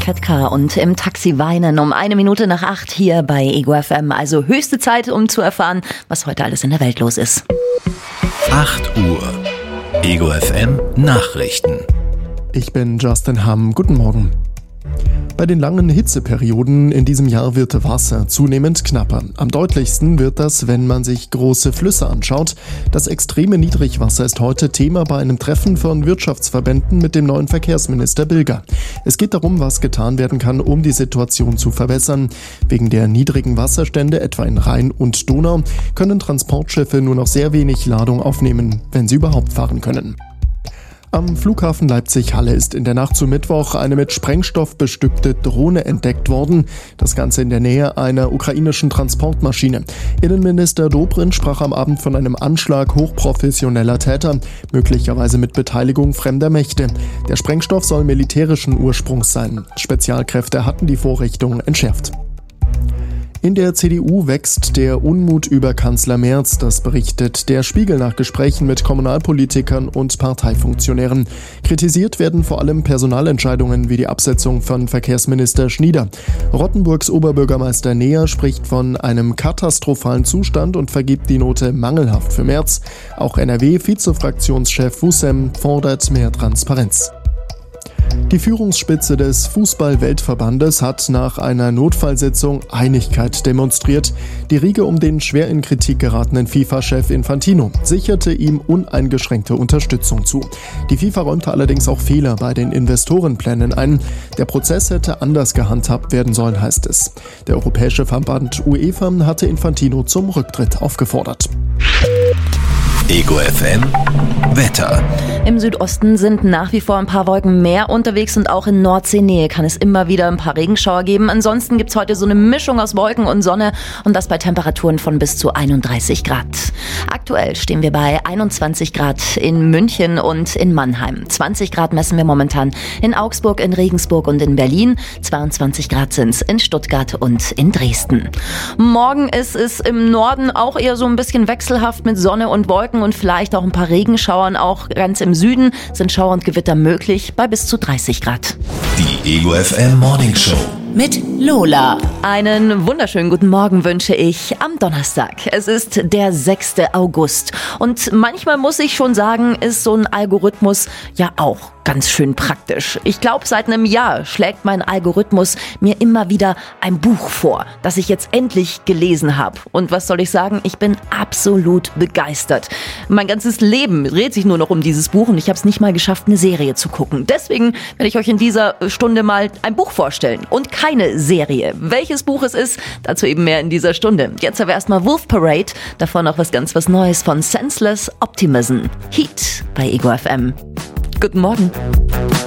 Ketka und Im Taxi weinen um 7:01 hier bei Ego FM. Also höchste Zeit, um zu erfahren, was heute alles in der Welt los ist. 8 Uhr. Ego FM Nachrichten. Ich bin Justin Hamm. Guten Morgen. Bei den langen Hitzeperioden in diesem Jahr wird Wasser zunehmend knapper. Am deutlichsten wird das, wenn man sich große Flüsse anschaut. Das extreme Niedrigwasser ist heute Thema bei einem Treffen von Wirtschaftsverbänden mit dem neuen Verkehrsminister Bilger. Es geht darum, was getan werden kann, um die Situation zu verbessern. Wegen der niedrigen Wasserstände, etwa in Rhein und Donau, können Transportschiffe nur noch sehr wenig Ladung aufnehmen, wenn sie überhaupt fahren können. Am Flughafen Leipzig-Halle ist in der Nacht zu Mittwoch eine mit Sprengstoff bestückte Drohne entdeckt worden. Das Ganze in der Nähe einer ukrainischen Transportmaschine. Innenminister Dobrindt sprach am Abend von einem Anschlag hochprofessioneller Täter, möglicherweise mit Beteiligung fremder Mächte. Der Sprengstoff soll militärischen Ursprungs sein. Spezialkräfte hatten die Vorrichtung entschärft. In der CDU wächst der Unmut über Kanzler Merz, das berichtet der Spiegel nach Gesprächen mit Kommunalpolitikern und Parteifunktionären. Kritisiert werden vor allem Personalentscheidungen wie die Absetzung von Verkehrsminister Schnieder. Rottenburgs Oberbürgermeister Neher spricht von einem katastrophalen Zustand und vergibt die Note mangelhaft für Merz. Auch NRW-Vizefraktionschef Wussem fordert mehr Transparenz. Die Führungsspitze des Fußball-Weltverbandes hat nach einer Notfallsitzung Einigkeit demonstriert. Die Riege um den schwer in Kritik geratenen FIFA-Chef Infantino sicherte ihm uneingeschränkte Unterstützung zu. Die FIFA räumte allerdings auch Fehler bei den Investorenplänen ein. Der Prozess hätte anders gehandhabt werden sollen, heißt es. Der Europäische Verband UEFA hatte Infantino zum Rücktritt aufgefordert. Ego FM Wetter. Im Südosten sind nach wie vor ein paar Wolken mehr unterwegs und auch in Nordseenähe kann es immer wieder ein paar Regenschauer geben. Ansonsten gibt es heute so eine Mischung aus Wolken und Sonne und das bei Temperaturen von bis zu 31 Grad. Aktuell stehen wir bei 21 Grad in München und in Mannheim. 20 Grad messen wir momentan in Augsburg, in Regensburg und in Berlin. 22 Grad sind es in Stuttgart und in Dresden. Morgen ist es im Norden auch eher so ein bisschen wechselhaft mit Sonne und Wolken und vielleicht auch ein paar Regenschauern. Auch ganz im Süden sind Schauer und Gewitter möglich bei bis zu 30 Grad. Die Ego FM Morning Show mit Lola. Einen wunderschönen guten Morgen wünsche ich am Donnerstag. Es ist der 6. August und manchmal muss ich schon sagen, ist so ein Algorithmus ja auch ganz schön praktisch. Ich glaube, seit einem Jahr schlägt mein Algorithmus mir immer wieder ein Buch vor, das ich jetzt endlich gelesen habe. Und was soll ich sagen? Ich bin absolut begeistert. Mein ganzes Leben dreht sich nur noch um dieses Buch und ich habe es nicht mal geschafft, eine Serie zu gucken. Deswegen werde ich euch in dieser Stunde mal ein Buch vorstellen und keine Serie. Welches Buch es ist, dazu eben mehr in dieser Stunde. Jetzt aber erstmal Wolf Parade, davor noch was Neues von Senseless Optimism. Heat bei Ego FM. Guten Morgen.